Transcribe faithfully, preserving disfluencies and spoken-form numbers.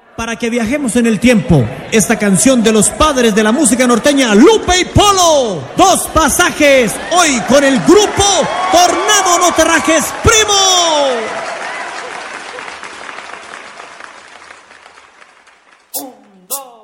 Para que viajemos en el tiempo, esta canción de los padres de la música norteña, Lupe y Polo. Dos pasajes, hoy con el grupo Tornado No Te Rajes Primo.